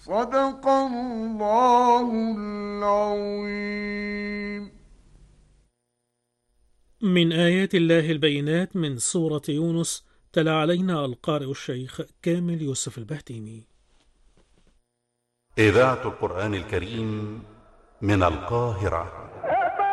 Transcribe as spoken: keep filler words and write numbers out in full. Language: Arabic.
صدق الله العظيم. من آيات الله البينات من سورة يونس، تلا علينا القارئ الشيخ كامل يوسف البهتيمي. إذاعة القرآن الكريم من القاهرة.